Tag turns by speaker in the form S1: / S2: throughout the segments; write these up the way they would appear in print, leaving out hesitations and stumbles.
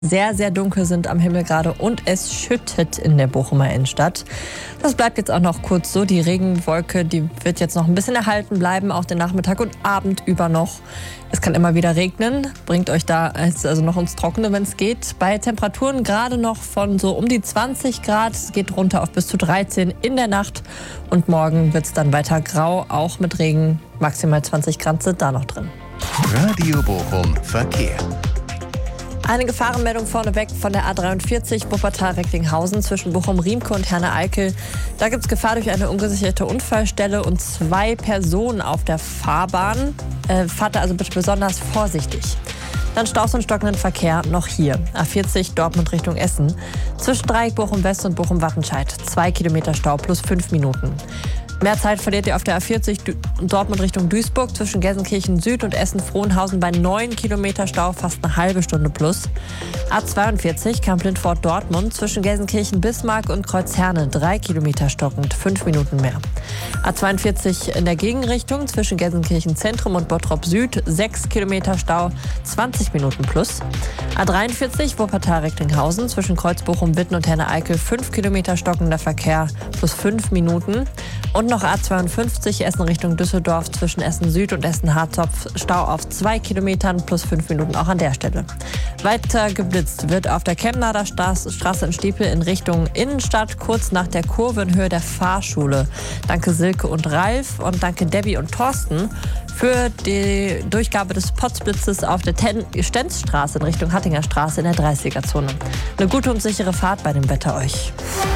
S1: Sehr, sehr dunkel sind am Himmel gerade und es schüttet in der Bochumer Innenstadt. Das bleibt jetzt auch noch kurz so. Die Regenwolke, die wird jetzt noch ein bisschen erhalten bleiben, auch den Nachmittag und Abend über noch. Es kann immer wieder regnen, bringt euch da also noch ins Trockene, wenn es geht. Bei Temperaturen gerade noch von so um die 20 Grad, es geht runter auf bis zu 13 in der Nacht. Und morgen wird es dann weiter grau, auch mit Regen. Maximal 20 Grad sind da noch drin.
S2: Radio Bochum Verkehr.
S1: Eine Gefahrenmeldung vorneweg von der A43 Wuppertal-Recklinghausen zwischen Bochum-Riemke und Herne-Eickel. Da gibt es Gefahr durch eine ungesicherte Unfallstelle und 2 Personen auf der Fahrbahn. Fahrt da also bitte besonders vorsichtig. Dann Staus und stockenden Verkehr noch hier. A40 Dortmund Richtung Essen. Zwischen Dreieck Bochum-West und Bochum-Wattenscheid. 2 Kilometer Stau plus 5 Minuten. Mehr Zeit verliert ihr auf der A40 Dortmund Richtung Duisburg zwischen Gelsenkirchen Süd und Essen-Frohnhausen bei 9 Kilometer Stau, fast eine halbe Stunde plus. A42 Kamp-Lindfort Dortmund zwischen Gelsenkirchen Bismarck und Kreuzherne 3 Kilometer stockend, 5 Minuten mehr. A42 in der Gegenrichtung zwischen Gelsenkirchen Zentrum und Bottrop Süd 6 Kilometer Stau, 20 Minuten plus. A43 Wuppertal-Recklinghausen zwischen Kreuzbochum-Witten und Herne-Eickel 5 Kilometer stockender Verkehr plus 5 Minuten. Und noch A52 Essen Richtung Düsseldorf zwischen Essen Süd und Essen Harzopf Stau auf 2 Kilometern plus 5 Minuten auch an der Stelle. Weiter geblitzt wird auf der Chemnader Straße in Stiepel in Richtung Innenstadt, kurz nach der Kurve in Höhe der Fahrschule. Danke Silke und Ralf und danke Debbie und Thorsten für die Durchgabe des Potzblitzes auf der Stenzstraße in Richtung Hattinger Straße in der 30er-Zone. Eine gute und sichere Fahrt bei dem Wetter euch.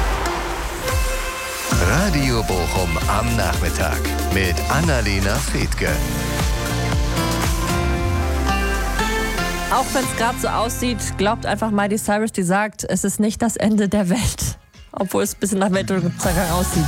S2: Radio Bochum am Nachmittag mit Annalena Fethke.
S1: Auch wenn es gerade so aussieht, glaubt einfach Miley Cyrus, die sagt, es ist nicht das Ende der Welt. Obwohl es ein bisschen nach Weltuntergang aussieht.